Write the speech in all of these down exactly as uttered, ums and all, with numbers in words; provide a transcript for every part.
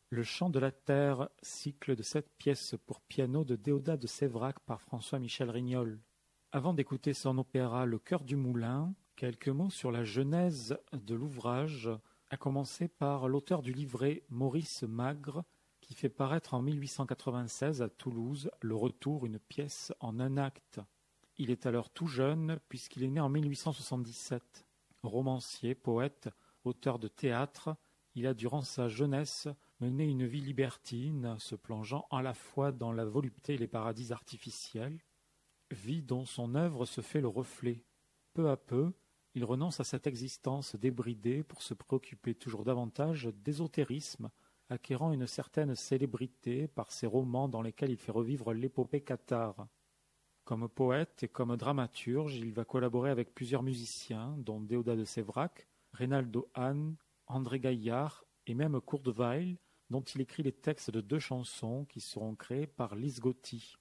Le chant de la terre, cycle de sept pièces pour piano de Déodat de Séverac par François-Michel Rignol. Avant d'écouter son opéra Le Cœur du Moulin, quelques mots sur la genèse de l'ouvrage, à commencer par l'auteur du livret Maurice Magre, qui fait paraître en mille huit cent quatre-vingt-seize à Toulouse Le Retour, une pièce en un acte. Il est alors tout jeune puisqu'il est né en mille huit cent soixante-dix-sept. Romancier, poète, auteur de théâtre, il a durant sa jeunesse mené une vie libertine, se plongeant à la fois dans la volupté et les paradis artificiels, vie dont son œuvre se fait le reflet. Peu à peu, il renonce à cette existence débridée pour se préoccuper toujours davantage d'ésotérisme, acquérant une certaine célébrité par ses romans dans lesquels il fait revivre l'épopée cathare. Comme poète et comme dramaturge, il va collaborer avec plusieurs musiciens, dont Déodat de Séverac, Reynaldo Hahn, André Gaillard et même Kurt Weill, dont il écrit les textes de deux chansons qui seront créées par Lise Gotti.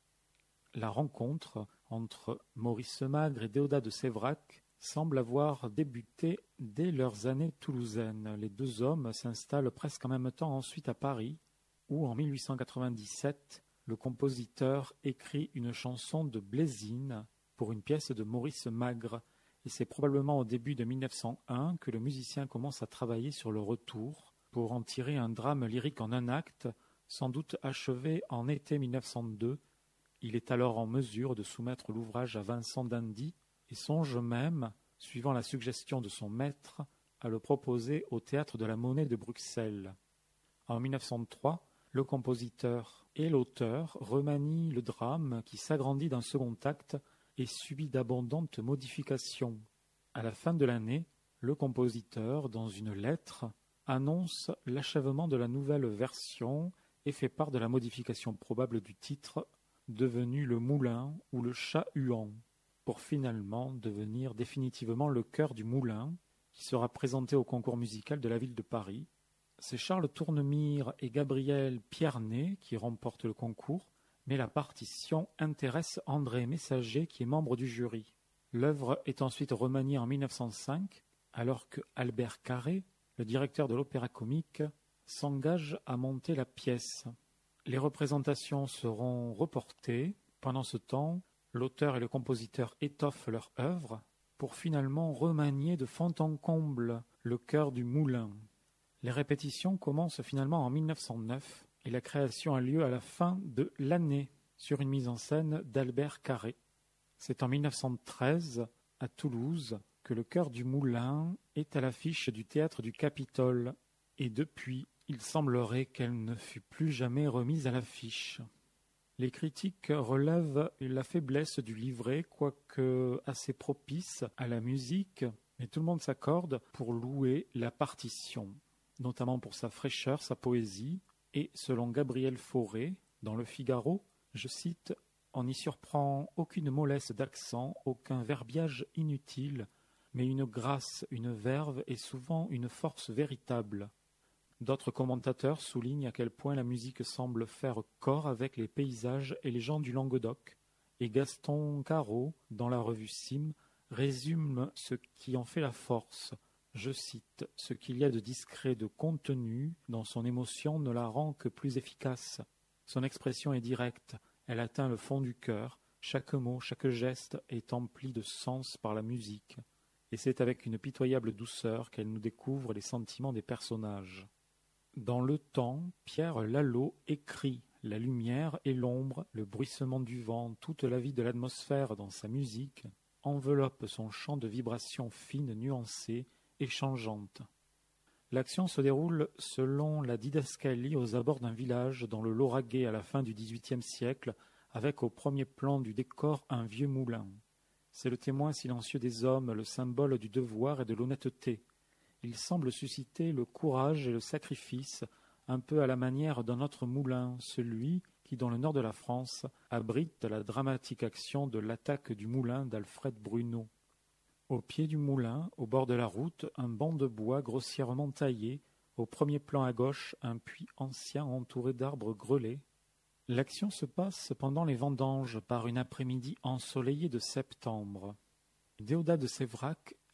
La rencontre entre Maurice Magre et Déodat de Séverac semble avoir débuté dès leurs années toulousaines. Les deux hommes s'installent presque en même temps ensuite à Paris, où en mille huit cent quatre-vingt-dix-sept, le compositeur écrit une chanson de Blésine pour une pièce de Maurice Magre, et c'est probablement au début de mille neuf cent un que le musicien commence à travailler sur le retour pour en tirer un drame lyrique en un acte, sans doute achevé en été mille neuf cent deux. Il est alors en mesure de soumettre l'ouvrage à Vincent d'Indy et songe même, suivant la suggestion de son maître, à le proposer au Théâtre de la Monnaie de Bruxelles. En mille neuf cent trois, le compositeur et l'auteur remanient le drame qui s'agrandit d'un second acte et subit d'abondantes modifications. À la fin de l'année, le compositeur, dans une lettre, annonce l'achèvement de la nouvelle version et fait part de la modification probable du titre, devenu Le Moulin ou Le Chat Huant, pour finalement devenir définitivement Le Cœur du Moulin, qui sera présenté au concours musical de la ville de Paris. C'est Charles Tournemire et Gabriel Pierné qui remportent le concours, mais la partition intéresse André Messager qui est membre du jury. L'œuvre est ensuite remaniée en mille neuf cent cinq, alors que Albert Carré, le directeur de l'Opéra-Comique, s'engage à monter la pièce. Les représentations seront reportées. Pendant ce temps, l'auteur et le compositeur étoffent leur œuvre pour finalement remanier de fond en comble Le Cœur du Moulin. Les répétitions commencent finalement en mille neuf cent neuf et la création a lieu à la fin de l'année sur une mise en scène d'Albert Carré. C'est en mille neuf cent treize, à Toulouse, que Le Cœur du Moulin est à l'affiche du théâtre du Capitole, et depuis, il semblerait qu'elle ne fut plus jamais remise à l'affiche. Les critiques relèvent la faiblesse du livret, quoique assez propice à la musique, mais tout le monde s'accorde pour louer la partition, notamment pour sa fraîcheur, sa poésie, et selon Gabriel Fauré, dans Le Figaro, je cite, « On n'y surprend aucune mollesse d'accent, aucun verbiage inutile, mais une grâce, une verve et souvent une force véritable. » D'autres commentateurs soulignent à quel point la musique semble faire corps avec les paysages et les gens du Languedoc, et Gaston Carreau, dans la revue Sim, résume ce qui en fait la force. Je cite, « Ce qu'il y a de discret, de contenu dans son émotion ne la rend que plus efficace. Son expression est directe, elle atteint le fond du cœur, chaque mot, chaque geste est empli de sens par la musique. Et c'est avec une pitoyable douceur qu'elle nous découvre les sentiments des personnages. » Dans Le Temps, Pierre Lalo écrit « La lumière et l'ombre, le bruissement du vent, toute la vie de l'atmosphère dans sa musique enveloppe son champ de vibrations fines, nuancées et changeantes. » L'action se déroule selon la didascalie aux abords d'un village dans le Lauragais à la fin du dix-huitième siècle, avec au premier plan du décor un vieux moulin. C'est le témoin silencieux des hommes, le symbole du devoir et de l'honnêteté. Il semble susciter le courage et le sacrifice, un peu à la manière d'un autre moulin, celui qui, dans le nord de la France, abrite la dramatique action de l'attaque du moulin d'Alfred Bruneau. Au pied du moulin, au bord de la route, un banc de bois grossièrement taillé, au premier plan à gauche, un puits ancien entouré d'arbres grelets. L'action se passe pendant les vendanges, par une après-midi ensoleillée de septembre. Déodat de Séverac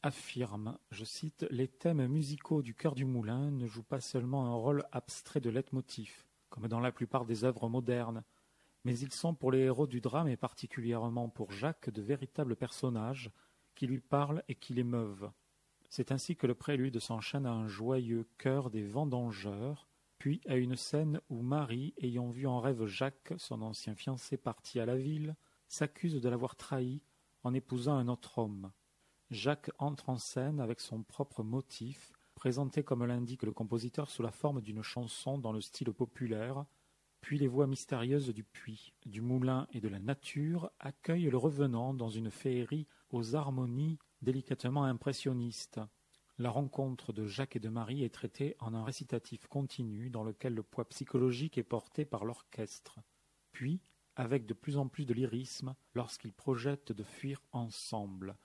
affirme, je cite, « Les thèmes musicaux du Cœur du Moulin ne jouent pas seulement un rôle abstrait de leitmotiv, comme dans la plupart des œuvres modernes, mais ils sont pour les héros du drame et particulièrement pour Jacques de véritables personnages qui lui parlent et qui l'émeuvent. C'est ainsi que le prélude s'enchaîne à un joyeux chœur des vendangeurs, puis à une scène où Marie, ayant vu en rêve Jacques, son ancien fiancé parti à la ville, s'accuse de l'avoir trahi en épousant un autre homme. Jacques entre en scène avec son propre motif, présenté comme l'indique le compositeur sous la forme d'une chanson dans le style populaire, puis les voix mystérieuses du puits, du moulin et de la nature accueillent le revenant dans une féerie aux harmonies délicatement impressionnistes. La rencontre de Jacques et de Marie est traitée en un récitatif continu dans lequel le poids psychologique est porté par l'orchestre. Puis, avec de plus en plus de lyrisme, lorsqu'ils projettent de fuir ensemble.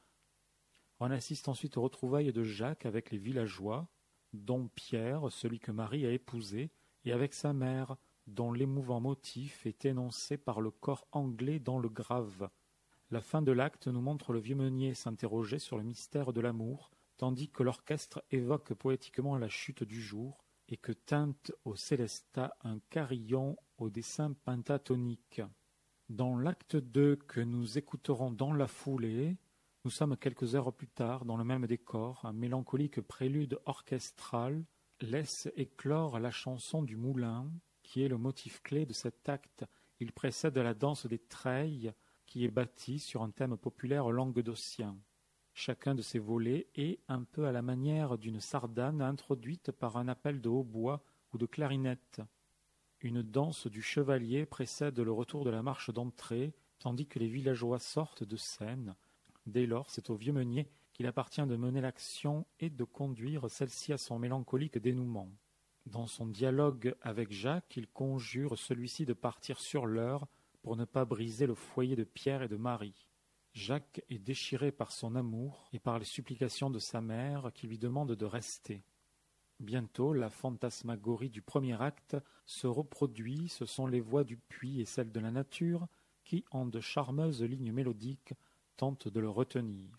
On assiste ensuite aux retrouvailles de Jacques avec les villageois, dont Pierre, celui que Marie a épousé, et avec sa mère, dont l'émouvant motif est énoncé par le corps anglais dans le grave. La fin de l'acte nous montre le vieux meunier s'interroger sur le mystère de l'amour, tandis que l'orchestre évoque poétiquement la chute du jour et que teinte au célestat un carillon au dessin pentatonique. Dans l'acte deux que nous écouterons dans la foulée, nous sommes quelques heures plus tard dans le même décor, un mélancolique prélude orchestral laisse éclore la chanson du moulin, qui est le motif clé de cet acte. Il précède la danse des treilles, qui est bâtie sur un thème populaire languedocien. Chacun de ces volets est, un peu à la manière d'une sardane, introduite par un appel de hautbois ou de clarinette. Une danse du chevalier précède le retour de la marche d'entrée, tandis que les villageois sortent de scène. Dès lors, c'est au vieux meunier qu'il appartient de mener l'action et de conduire celle-ci à son mélancolique dénouement. Dans son dialogue avec Jacques, il conjure celui-ci de partir sur l'heure pour ne pas briser le foyer de Pierre et de Marie. Jacques est déchiré par son amour et par les supplications de sa mère qui lui demande de rester. Bientôt, la fantasmagorie du premier acte se reproduit, ce sont les voix du puits et celles de la nature qui, en de charmeuses lignes mélodiques, tentent de le retenir.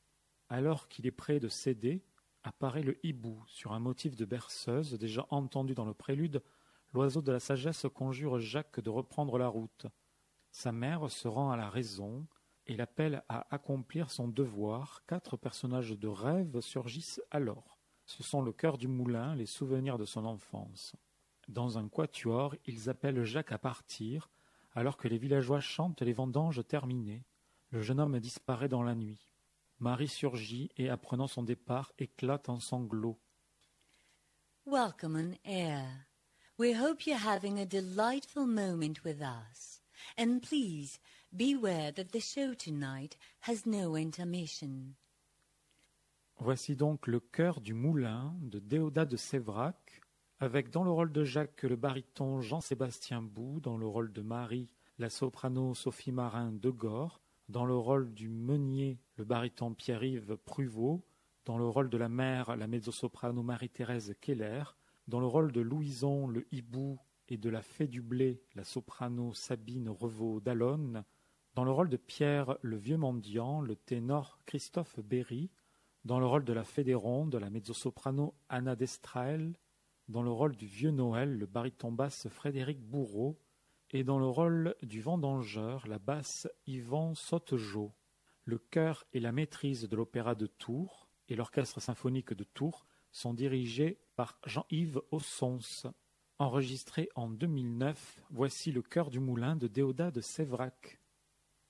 Alors qu'il est prêt de céder, apparaît le hibou sur un motif de berceuse déjà entendu dans le prélude. L'oiseau de la sagesse conjure Jacques de reprendre la route. Sa mère se rend à la raison et l'appelle à accomplir son devoir. Quatre personnages de rêve surgissent alors. Ce sont le cœur du moulin, les souvenirs de son enfance. Dans un quatuor, ils appellent Jacques à partir, alors que les villageois chantent les vendanges terminées. Le jeune homme disparaît dans la nuit. Marie surgit et, apprenant son départ, éclate en sanglots. Welcome on air. We hope you're having a delightful moment with us. And please, beware that the show tonight has no intermission. Voici donc le chœur du moulin de Déodat de Séverac, avec dans le rôle de Jacques le baryton Jean-Sébastien Bou, dans le rôle de Marie la soprano Sophie Marin de Gore, dans le rôle du meunier le baryton Pierre-Yves Pruvot, dans le rôle de la mère la mezzo-soprano Marie-Thérèse Keller, dans le rôle de Louison le hibou et de la fée du blé la soprano Sabine Revaux d'Allonne, dans le rôle de Pierre le vieux mendiant le ténor Christophe Berry, dans le rôle de la fée des rondes la mezzo-soprano Anna Destrael, dans le rôle du vieux Noël le baryton basse Frédéric Bourreau, et dans le rôle du vendangeur la basse Yvan Sautejeau. Le chœur et la maîtrise de l'opéra de Tours et l'orchestre symphonique de Tours sont dirigés par Jean-Yves Ossons. Enregistré en deux mille neuf, voici le chœur du moulin de Déodat de Séverac.